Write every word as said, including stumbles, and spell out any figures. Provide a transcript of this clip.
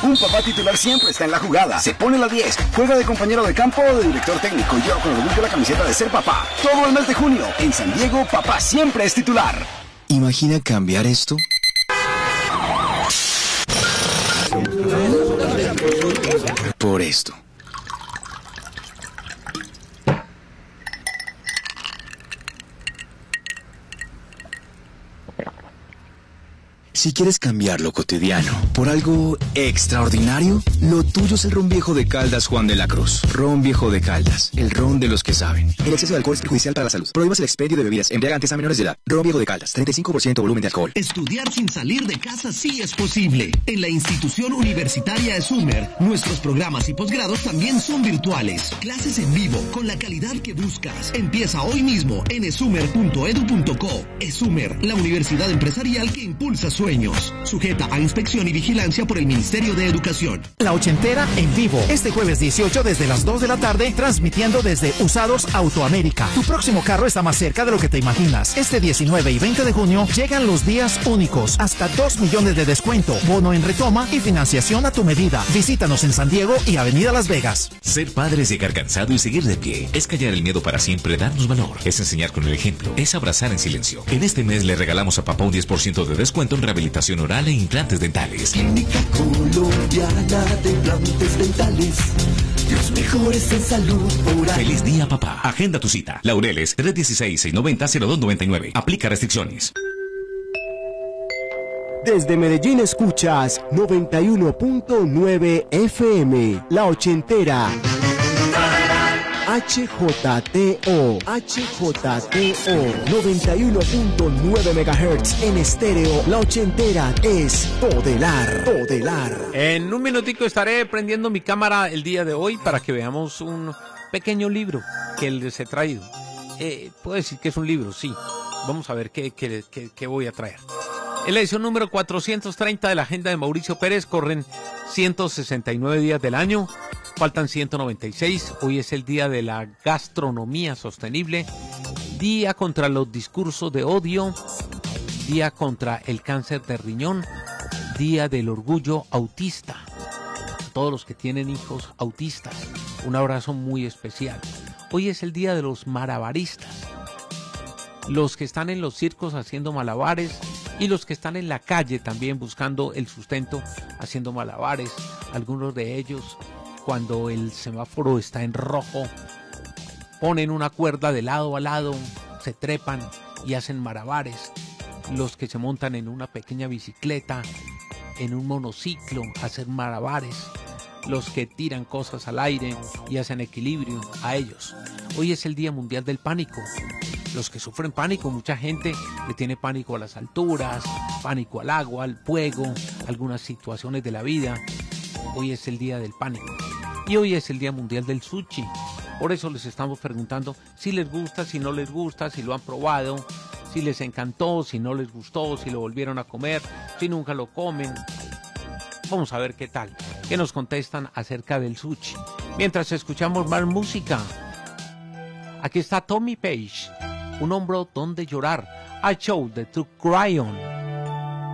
Un papá titular siempre está en la jugada. Se pone la diez, juega de compañero de campo o de director técnico. Yo con orgullo la camiseta de ser papá. Todo el mes de junio, en San Diego, papá siempre es titular. ¿Imagina cambiar esto? Por esto. Si quieres cambiar lo cotidiano por algo extraordinario, lo tuyo es el ron viejo de Caldas Juan de la Cruz. Ron viejo de Caldas, el ron de los que saben. El exceso de alcohol es perjudicial para la salud. Prohíbas el expendio de bebidas embriagantes a menores de edad. Ron viejo de Caldas, treinta y cinco por ciento volumen de alcohol. Estudiar sin salir de casa sí es posible. En la institución universitaria ESUMER, nuestros programas y posgrados también son virtuales. Clases en vivo, con la calidad que buscas. Empieza hoy mismo en esumer punto edu punto co. ESUMER, la universidad empresarial que impulsa sueños. Sujeta a inspección y vigilancia por el Ministerio de Educación. La Ochentera en vivo, este jueves dieciocho desde las dos de la tarde, transmitiendo desde Usados Autoamérica. Tu próximo carro está más cerca de lo que te imaginas. Este diecinueve y veinte de junio llegan los días únicos. Hasta dos millones de descuento, bono en retoma y financiación a tu medida. Visítanos en San Diego y Avenida Las Vegas. Ser padre es llegar cansado y seguir de pie. Es callar el miedo para siempre darnos valor. Es enseñar con el ejemplo. Es abrazar en silencio. En este mes le regalamos a papá un diez por ciento de descuento en rehabilitación oral e implantes dentales. Clínica Colombiana de Implantes Dentales. Los mejores en salud oral. Feliz día, papá. Agenda tu cita. Laureles, tres uno seis, seis nueve cero, cero dos nueve nueve. Aplica restricciones. Desde Medellín escuchas noventa y uno punto nueve F M, La Ochentera. H J T O, H J T O, noventa y uno punto nueve megahertz en estéreo. La Ochentera es Podelar, Podelar. En un minutico estaré prendiendo mi cámara el día de hoy para que veamos un pequeño libro que les he traído. Eh, puedo decir que es un libro, sí. Vamos a ver qué, qué, qué, qué voy a traer. En la edición número cuatrocientos treinta de la agenda de Mauricio Pérez corren ciento sesenta y nueve días del año. Faltan ciento noventa y seis. Hoy es el día de la gastronomía sostenible, día contra los discursos de odio, día contra el cáncer de riñón, día del orgullo autista. A todos los que tienen hijos autistas, un abrazo muy especial. Hoy es el día de los malabaristas, los que están en los circos haciendo malabares y los que están en la calle también buscando el sustento haciendo malabares. Algunos de ellos, cuando el semáforo está en rojo, ponen una cuerda de lado a lado, se trepan y hacen malabares. Los que se montan en una pequeña bicicleta, en un monociclo, hacen malabares. Los que tiran cosas al aire y hacen equilibrio, a ellos. Hoy es el Día Mundial del Pánico. Los que sufren pánico, mucha gente le tiene pánico a las alturas, pánico al agua, al fuego, algunas situaciones de la vida. Hoy es el Día del Pánico. Y hoy es el Día Mundial del Sushi. Por eso les estamos preguntando si les gusta, si no les gusta, si lo han probado, si les encantó, si no les gustó, si lo volvieron a comer, si nunca lo comen. Vamos a ver qué tal, qué nos contestan acerca del sushi. Mientras escuchamos más música, aquí está Tommy Page, Un hombro donde llorar, A Show de To Cry On.